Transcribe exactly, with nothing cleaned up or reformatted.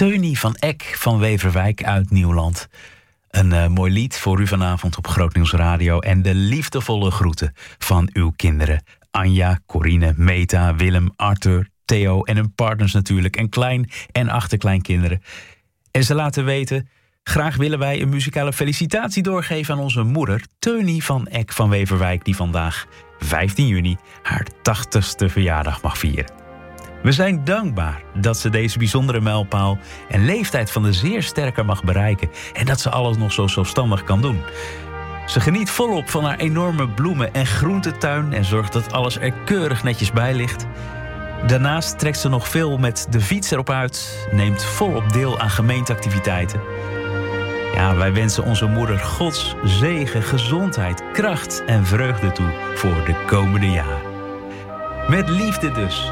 Teunie van Eck van Weverwijk uit Nieuwland. Een uh, mooi lied voor u vanavond op Grootnieuws Radio. En de liefdevolle groeten van uw kinderen. Anja, Corine, Meta, Willem, Arthur, Theo en hun partners natuurlijk. En klein- en achterkleinkinderen. En ze laten weten, graag willen wij een muzikale felicitatie doorgeven aan onze moeder, Teunie van Eck van Weverwijk, die vandaag, vijftien juni, haar tachtigste verjaardag mag vieren. We zijn dankbaar dat ze deze bijzondere mijlpaal en leeftijd van de zeer sterke mag bereiken en dat ze alles nog zo zelfstandig kan doen. Ze geniet volop van haar enorme bloemen- en groentetuin en zorgt dat alles er keurig netjes bij ligt. Daarnaast trekt ze nog veel met de fiets erop uit, neemt volop deel aan gemeenteactiviteiten. Ja, wij wensen onze moeder Gods zegen, gezondheid, kracht en vreugde toe voor de komende jaren. Met liefde dus.